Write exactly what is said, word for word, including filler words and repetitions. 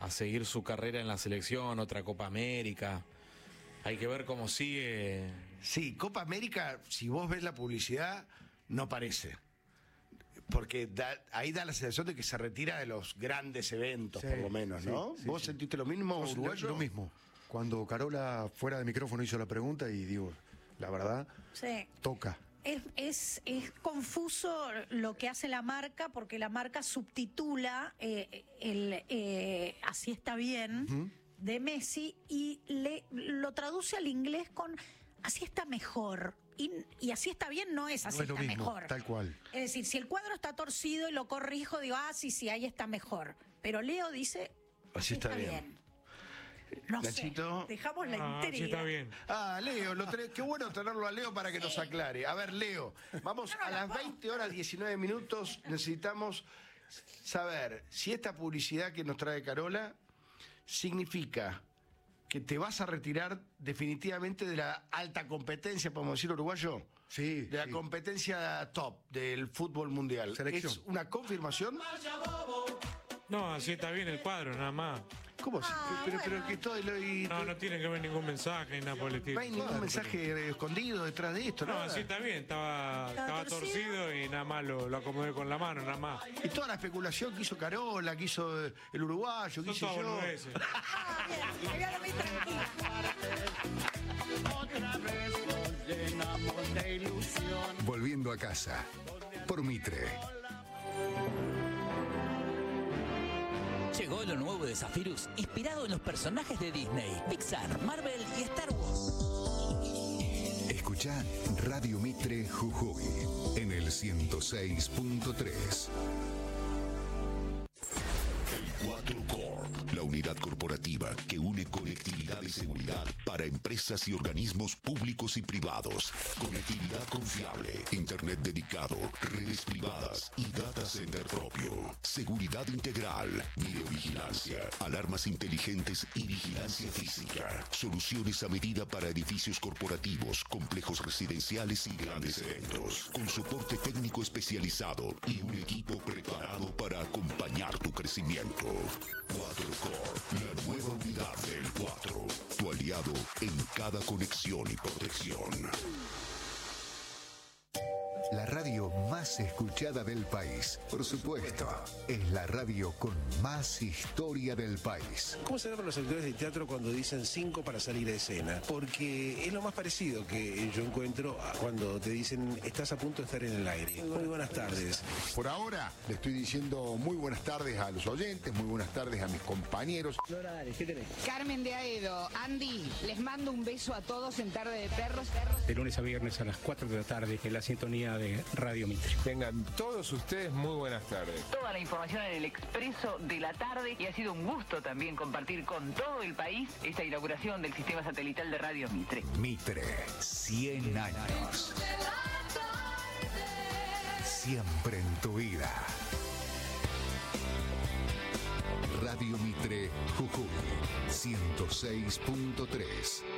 a seguir su carrera en la selección, otra Copa América. Hay que ver cómo sigue. Sí, Copa América, si vos ves la publicidad, no parece. Porque da, ahí da la sensación de que se retira de los grandes eventos, sí, por lo menos, ¿no? Sí, ¿Vos sí, sentiste lo mismo, sí. uruguayo? Lo, lo mismo. Cuando Carola fuera de micrófono hizo la pregunta y digo, la verdad, sí. toca. Es, es, es confuso lo que hace la marca, porque la marca subtitula eh, el eh, Así está bien, uh-huh, de Messi, y le, lo traduce al inglés con Así está mejor. Y, y así está bien no es así, no es está mismo, mejor. Tal cual. Es decir, si el cuadro está torcido y lo corrijo, digo, ah, sí, sí, ahí está mejor. Pero Leo dice, así está, está bien. bien. No Nachito. sé, dejamos la ah, intriga. Sí, está bien. Ah, Leo, lo qué bueno tenerlo a Leo para que sí. nos aclare. A ver, Leo, vamos a las veinte horas diecinueve minutos, necesitamos saber si esta publicidad que nos trae Carola significa que te vas a retirar definitivamente de la alta competencia, podemos decir, uruguayo. Sí. De la sí. competencia top del fútbol mundial. Selección. ¿Es una confirmación? No, así está bien el cuadro, nada más. ¿Cómo? Ah, pero, bueno. pero que todo lo, y, no, no tiene que ver ningún mensaje ni nada por el estilo. No hay ningún claro, mensaje pero... escondido detrás de esto, ¿no? No, así está bien, estaba, estaba torcido? torcido y nada más lo, lo acomodé con la mano, nada más. Y toda la especulación que hizo Carola, que hizo el uruguayo, que hizo yo. Ah, bien, ahí lo vi tranquila. Otra vez nos llenamos de ilusión. Volviendo a casa, por Mitre. Llegó lo nuevo de Zephyrus, inspirado en los personajes de Disney, Pixar, Marvel y Star Wars. Escuchá Radio Mitre Jujuy en el ciento seis punto tres. cuatro Corp, la unidad corporativa que une conectividad y seguridad para empresas y organismos públicos y privados. Conectividad confiable, internet dedicado, redes privadas y data center propio. Seguridad integral, videovigilancia, alarmas inteligentes y vigilancia física. Soluciones a medida para edificios corporativos, complejos residenciales y grandes eventos. Con soporte técnico especializado y un equipo preparado para acompañar tu crecimiento. cuatro Corp, la nueva unidad del cuatro, tu aliado en cada conexión y protección. La radio más escuchada del país, por supuesto, es la radio con más historia del país. ¿Cómo se llaman los actores de teatro cuando dicen cinco para salir a escena? Porque es lo más parecido que yo encuentro cuando te dicen estás a punto de estar en el aire. Muy buenas tardes. Por ahora le estoy diciendo muy buenas tardes a los oyentes, muy buenas tardes a mis compañeros. Nora, dale, ¿qué tenés? Carmen de Aedo, Andy, les mando un beso a todos en Tarde de Perros. Perros. De lunes a viernes a las cuatro de la tarde en la sintonía de Radio Mitre. Tengan todos ustedes muy buenas tardes. Toda la información en el Expreso de la tarde y ha sido un gusto también compartir con todo el país esta inauguración del sistema satelital de Radio Mitre. Mitre, cien años. Siempre en tu vida. Radio Mitre Jujuy, ciento seis punto tres.